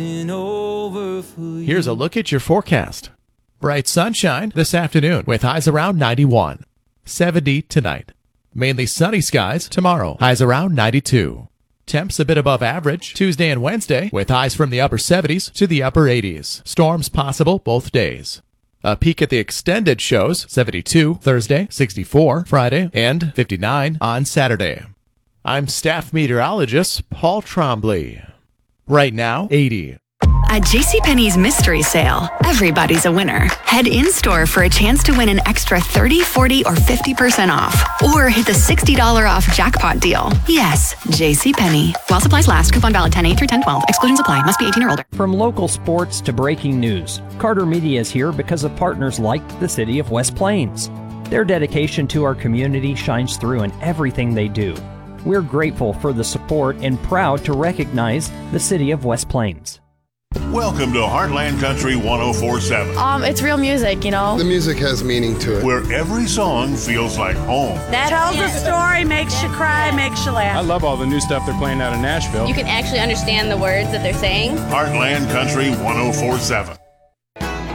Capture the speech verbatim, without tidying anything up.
Here's a look at your forecast. Bright sunshine this afternoon with highs around ninety-one. seventy tonight. Mainly sunny skies tomorrow. Highs around ninety-two. Temps a bit above average Tuesday and Wednesday with highs from the upper seventies to the upper eighties. Storms possible both days. A peek at the extended shows, seventy-two Thursday, sixty-four Friday, and fifty-nine on Saturday. I'm staff meteorologist Paul Trombley. Right now, eighty. At JCPenney's Mystery Sale, everybody's a winner. Head in-store for a chance to win an extra thirty, forty, or fifty percent off. Or hit the sixty dollars off jackpot deal. Yes, JCPenney. While supplies last, coupon valid ten eight through ten twelve. Exclusions apply. Must be eighteen or older. From local sports to breaking news, Carter Media is here because of partners like the City of West Plains. Their dedication to our community shines through in everything they do. We're grateful for the support and proud to recognize the City of West Plains. Welcome to Heartland Country one oh four point seven. Um, it's real music, you know. The music has meaning to it. Where every song feels like home. That tells a story, makes you cry, makes you laugh. I love all the new stuff they're playing out in Nashville. You can actually understand the words that they're saying. Heartland Country one oh four point seven.